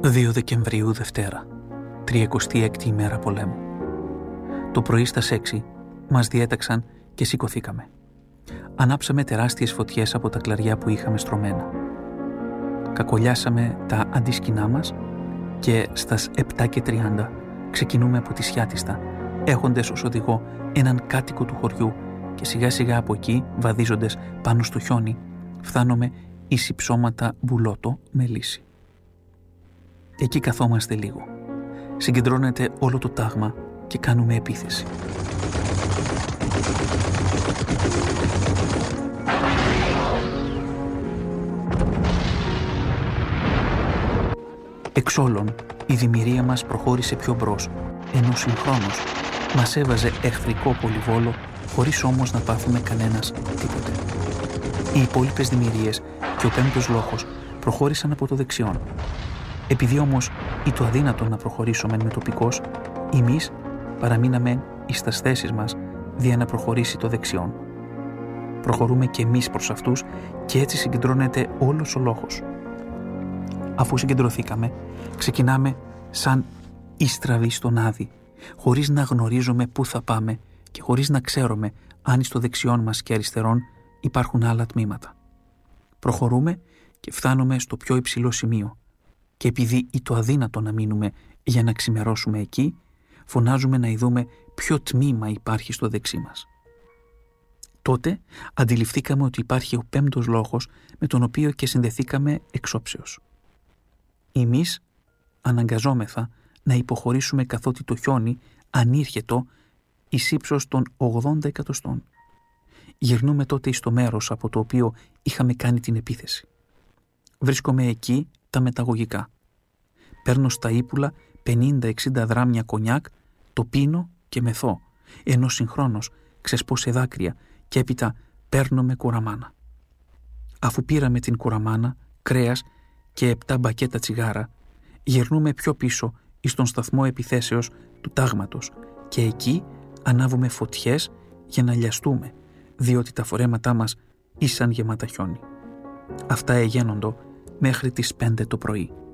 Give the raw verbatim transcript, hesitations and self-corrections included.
δύο Δεκεμβρίου, Δευτέρα, τριακοστή έκτη ημέρα πολέμου. Το πρωί στα έξι μας διέταξαν και σηκωθήκαμε. Ανάψαμε τεράστιες φωτιές από τα κλαριά που είχαμε στρωμένα. Κακολιάσαμε τα αντίσκηνά μας και στας επτά και τριάντα ξεκινούμε από τη Σιάτιστα, έχοντες ως οδηγό έναν κάτοικο του χωριού και σιγά σιγά από εκεί, βαδίζοντας πάνω στο χιόνι, φτάνουμε εις υψώματα Μπουλότο με λύση. Εκεί καθόμαστε λίγο. Συγκεντρώνεται όλο το τάγμα και κάνουμε επίθεση. Εξ όλων, η δημιουργία μας προχώρησε πιο μπρος, ενώ συγχρόνως μας έβαζε εχθρικό πολυβόλο, χωρίς όμως να πάθουμε κανένας τίποτε. Οι υπόλοιπες δημιουργίες και ο πέμπτος λόγος προχώρησαν από το δεξιόν. Επειδή όμως ή το αδύνατο να προχωρήσουμε με τοπικός, εμείς παραμείναμε εις τας θέσεις μας δια να προχωρήσει το δεξιόν. Προχωρούμε και εμείς προς αυτούς και έτσι συγκεντρώνεται όλος ο λόγος. Αφού συγκεντρωθήκαμε, ξεκινάμε σαν ιστραβή στον άδη, χωρίς να γνωρίζουμε πού θα πάμε και χωρίς να ξέρουμε αν στο δεξιόν μας και αριστερόν υπάρχουν άλλα τμήματα. Προχωρούμε και φτάνουμε στο πιο υψηλό σημείο και επειδή ή το αδύνατο να μείνουμε για να ξημερώσουμε εκεί, φωνάζουμε να ειδούμε ποιο τμήμα υπάρχει στο δεξί μας. Τότε αντιληφθήκαμε ότι υπάρχει ο πέμπτος λόγος με τον οποίο και συνδεθήκαμε εξόψεως. Εμείς αναγκαζόμεθα να υποχωρήσουμε καθότι το χιόνι ανήρχετο εις ύψος των ογδόντα εκατοστών. Γυρνούμε τότε εις το μέρος από το οποίο είχαμε κάνει την επίθεση. Βρίσκομαι εκεί τα μεταγωγικά. Παίρνω στα ύπουλα πενήντα εξήντα δράμια κονιάκ, το πίνω και μεθώ, ενώ συγχρόνως ξεσπώ σε δάκρυα και έπειτα παίρνω με κουραμάνα. Αφού πήραμε την κουραμάνα, κρέας και επτά μπακέτα τσιγάρα, γυρνούμε πιο πίσω εις τον σταθμό επιθέσεως του τάγματος και εκεί ανάβουμε φωτιές για να λιαστούμε, διότι τα φορέματά μας ήσαν γεμάτα χιόνι. Αυτά εγένοντο μέχρι τις πέντε το πρωί.